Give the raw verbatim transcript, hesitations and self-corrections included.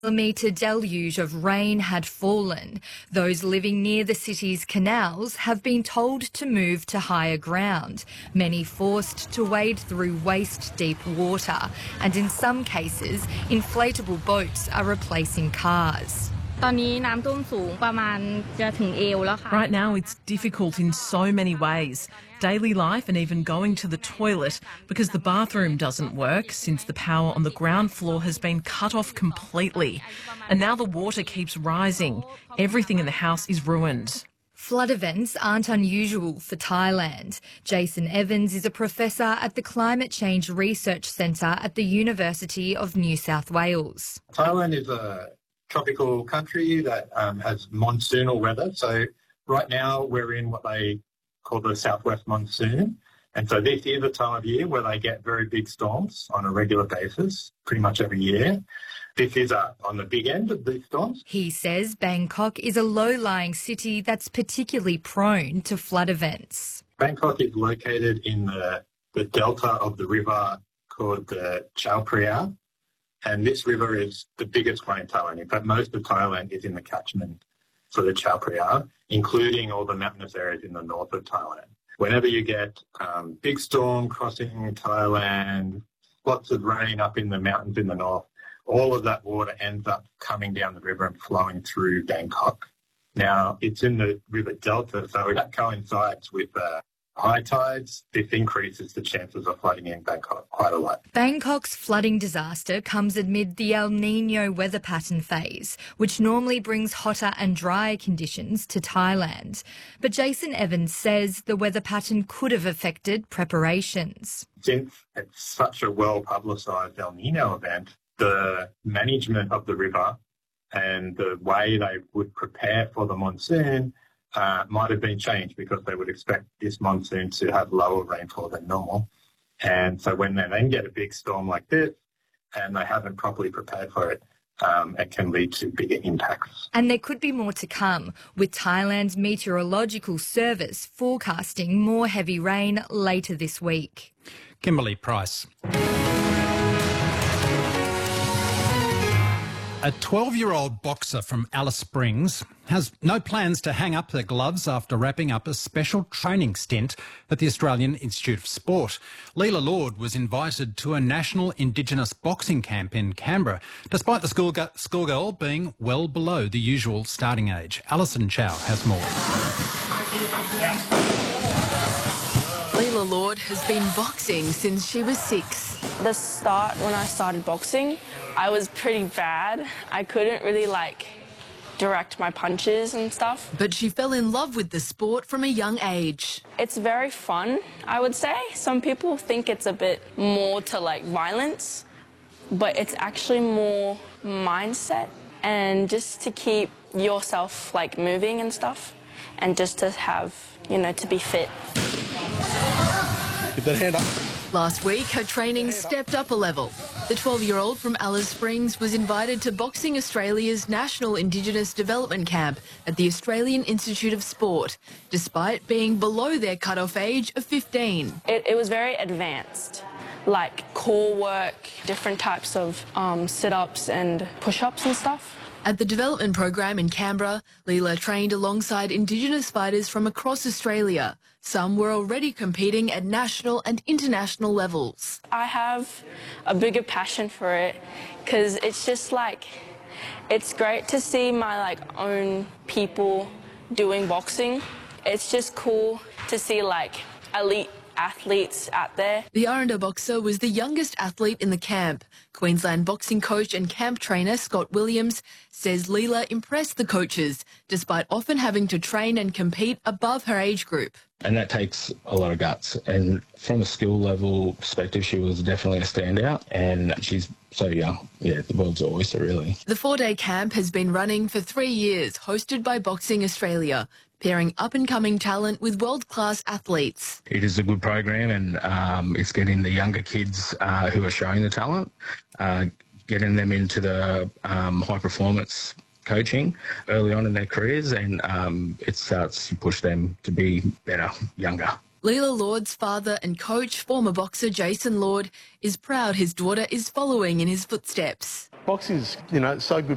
Millimetre deluge of rain had fallen. Those living near the city's canals have been told to move to higher ground, many forced to wade through waist-deep water, and in some cases, inflatable boats are replacing cars. Right now it's difficult in so many ways. Daily life and even going to the toilet because the bathroom doesn't work since the power on the ground floor has been cut off completely. And now the water keeps rising. Everything in the house is ruined. Flood events aren't unusual for Thailand. Jason Evans is a professor at the Climate Change Research Centre at the University of New South Wales. Thailand is a tropical country that um, has monsoonal weather. So right now we're in what they call the southwest monsoon. And so this is a time of year where they get very big storms on a regular basis, pretty much every year. This is uh, on the big end of these storms. He says Bangkok is a low-lying city that's particularly prone to flood events. Bangkok is located in the, the delta of the river called the Chao Phraya. And this river is the biggest one in Thailand. In fact, most of Thailand is in the catchment for the Chao Phraya, including all the mountainous areas in the north of Thailand. Whenever you get um, big storm crossing Thailand, lots of rain up in the mountains in the north, all of that water ends up coming down the river and flowing through Bangkok. Now, it's in the river delta, so that coincides with uh, high tides. This increases the chances of flooding in Bangkok quite a lot. Bangkok's flooding disaster comes amid the El Niño weather pattern phase, which normally brings hotter and drier conditions to Thailand. But Jason Evans says the weather pattern could have affected preparations. Since it's such a well-publicised El Niño event, the management of the river and the way they would prepare for the monsoon Uh, might have been changed because they would expect this monsoon to have lower rainfall than normal. And so when they then get a big storm like this and they haven't properly prepared for it, um, it can lead to bigger impacts. And there could be more to come, with Thailand's meteorological service forecasting more heavy rain later this week. Kimberly Price. A twelve-year-old boxer from Alice Springs has no plans to hang up their gloves after wrapping up a special training stint at the Australian Institute of Sport. Leela Lord was invited to a national Indigenous boxing camp in Canberra, despite the schoolgirl, schoolgirl being well below the usual starting age. Alison Chow has more. Leela Lord has been boxing since she was six. The start, when I started boxing, I was pretty bad. I couldn't really, like, direct my punches and stuff. But she fell in love with the sport from a young age. It's very fun, I would say. Some people think it's a bit more to, like, violence, but it's actually more mindset and just to keep yourself, like, moving and stuff, and just to have, you know, to be fit. Get that hand up. Last week, her training stepped up a level. The twelve-year-old from Alice Springs was invited to Boxing Australia's National Indigenous Development Camp at the Australian Institute of Sport, despite being below their cut-off age of fifteen. It, it was very advanced, like core work, different types of um, sit-ups and push-ups and stuff. At the development program in Canberra, Leela trained alongside Indigenous fighters from across Australia. Some were already competing at national and international levels. I have a bigger passion for it because it's just like, it's great to see my like own people doing boxing. It's just cool to see like elite athletes out there. The Aranda boxer was the youngest athlete in the camp. Queensland boxing coach and camp trainer Scott Williams says Leela impressed the coaches, despite often having to train and compete above her age group. And that takes a lot of guts. And from a skill level perspective, she was definitely a standout. And she's so young. Yeah, the world's her oyster, really. The four-day camp has been running for three years, hosted by Boxing Australia, pairing up-and-coming talent with world-class athletes. It is a good program, and um, it's getting the younger kids uh, who are showing the talent, uh, getting them into the um, high-performance coaching early on in their careers, and um, it starts to push them to be better, younger. Leela Lord's father and coach, former boxer Jason Lord, is proud his daughter is following in his footsteps. Boxing is, you know, so good